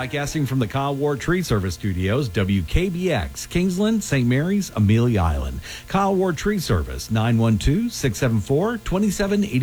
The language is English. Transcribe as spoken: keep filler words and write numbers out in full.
Broadcasting from the Kyle Ward Tree Service Studios, W K B X, Kingsland, Saint Mary's, Amelia Island. Kyle Ward Tree Service, nine one two, six seven four, two seven eight